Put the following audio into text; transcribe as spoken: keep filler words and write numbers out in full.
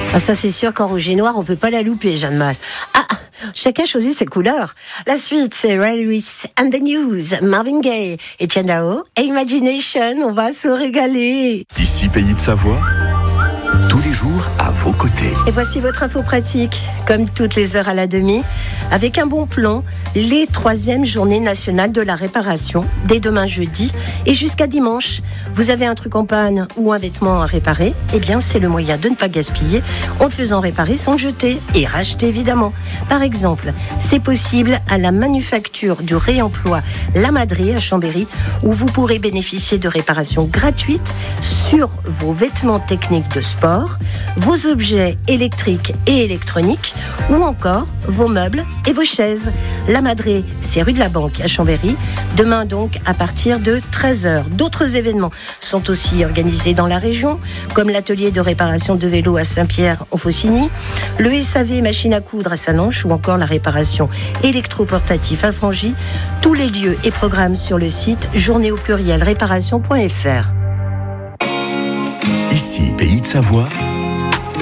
Ah, ça c'est sûr qu'en rouge et noir, on peut pas la louper, Jeanne Masse. Ah, chacun choisit ses couleurs. La suite, c'est Ray Lewis and the News, Marvin Gaye, Etienne Dao et Imagination. On va se régaler. Ici, Pays de Savoie, tous les jours à vos côtés. Et voici votre info pratique, comme toutes les heures à la demi, avec un bon plan, les troisièmes journées nationales de la réparation, dès demain jeudi et jusqu'à dimanche. Vous avez un truc en panne ou un vêtement à réparer, eh bien c'est le moyen de ne pas gaspiller en le faisant réparer sans le jeter et racheter évidemment. Par exemple, c'est possible à la manufacture du réemploi La Madrée à Chambéry, où vous pourrez bénéficier de réparations gratuites sur vos vêtements techniques de sport, vos objets électriques et électroniques, ou encore vos meubles et vos chaises. La Madrée, c'est rue de la Banque à Chambéry, demain donc à partir de treize heures. D'autres événements sont aussi organisés dans la région, comme l'atelier de réparation de vélos à Saint-Pierre en Faucigny, le S A V machine à coudre à Sallanches ou encore la réparation électroportatif à Frangy. Tous les lieux et programmes sur le site journée au pluriel réparation point f r. Ici, Pays de Savoie,